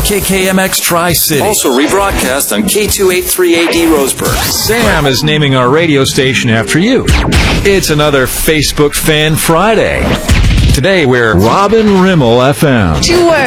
KKMX Tri-City. Also rebroadcast on K283AD Roseburg. Sam is naming our radio station after you. It's another Facebook Fan Friday. Today we're Robin Rimmel FM. 2 words.